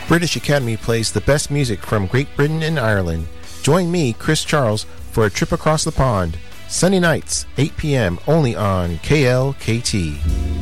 British Academy plays the best music from Great Britain and Ireland. Join me, Chris Charles, for a trip across the pond. Sunday nights, 8 p.m. only on KLKT.